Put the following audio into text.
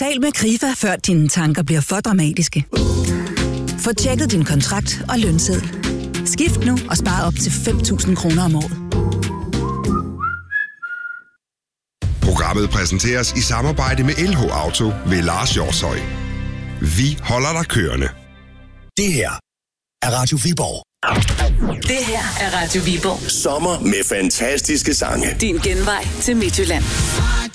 Tal med Krifa, før dine tanker bliver for dramatiske. Få tjekket din kontrakt og lønseddel. Skift nu og spar op til 5.000 kroner om året. Programmet præsenteres i samarbejde med LH Auto ved Lars Hjortshøj. Vi holder dig kørende. Det her er Radio Viborg. Det her er Radio Viborg. Sommer med fantastiske sange. Din genvej til Midtjylland.